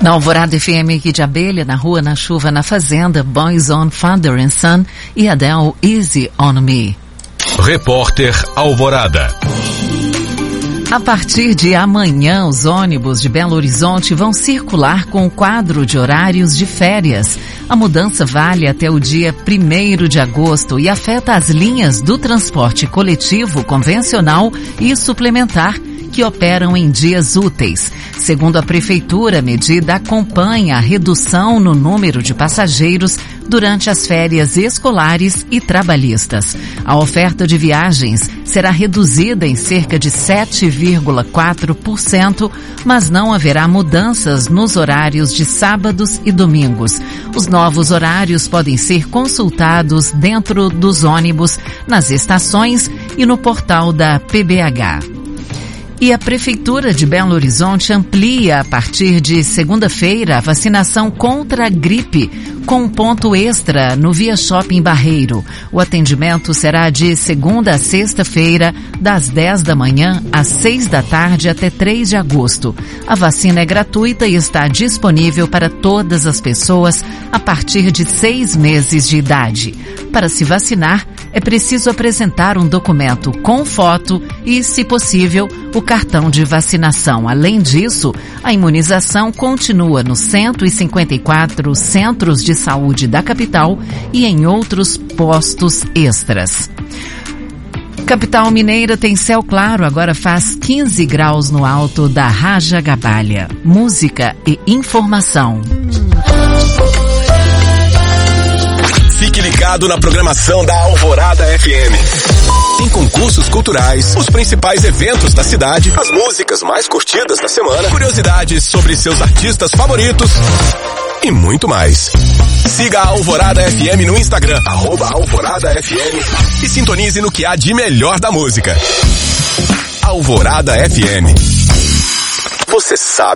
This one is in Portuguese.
Na Alvorada FM aqui de Abelha, na rua, na chuva, na fazenda, Boys on Father and Son e Adele, Easy on Me. Repórter Alvorada. A partir de amanhã, os ônibus de Belo Horizonte vão circular com o quadro de horários de férias. A mudança vale até o dia 1º de agosto e afeta as linhas do transporte coletivo convencional e suplementar que operam em dias úteis. Segundo a Prefeitura, a medida acompanha a redução no número de passageiros durante as férias escolares e trabalhistas. A oferta de viagens será reduzida em cerca de 7,4%, mas não haverá mudanças nos horários de sábados e domingos. Os novos horários podem ser consultados dentro dos ônibus, nas estações e no portal da PBH. E a Prefeitura de Belo Horizonte amplia a partir de segunda-feira a vacinação contra a gripe, com um ponto extra no Via Shopping Barreiro. O atendimento será de segunda a sexta-feira, das 10 da manhã às 6 da tarde até 3 de agosto. A vacina é gratuita e está disponível para todas as pessoas a partir de 6 meses de idade. Para se vacinar, é preciso apresentar um documento com foto e, se possível, o cartão de vacinação. Além disso, a imunização continua nos 154 centros de saúde da capital e em outros postos extras. Capital Mineira tem céu claro, agora faz 15 graus no alto da Raja Gabalha. Música e informação. Fique ligado na programação da Alvorada FM. Tem concursos culturais, os principais eventos da cidade, as músicas mais curtidas da semana, curiosidades sobre seus artistas favoritos e muito mais. Siga a Alvorada FM no Instagram, @Alvorada FM, e sintonize no que há de melhor da música. Alvorada FM. Você sabe.